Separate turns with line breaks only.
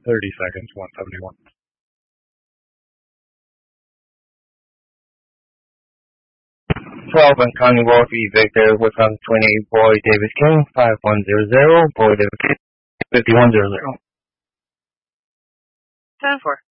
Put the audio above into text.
30 seconds, 171.
12 on County Wolf E. Victor, Wisconsin 28, Boy Davis King, 5100, Boy Davis King, 5100.
10-4.